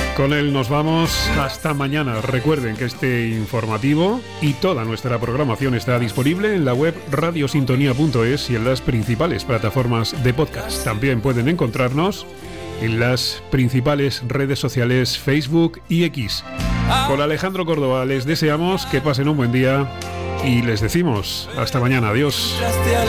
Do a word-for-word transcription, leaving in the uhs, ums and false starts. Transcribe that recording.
Con él nos vamos hasta mañana. Recuerden que este informativo y toda nuestra programación está disponible en la web radiosintonía punto es y en las principales plataformas de podcast. También pueden encontrarnos en las principales redes sociales Facebook y X. Con Alejandro Córdoba les deseamos que pasen un buen día y les decimos hasta mañana. Adiós.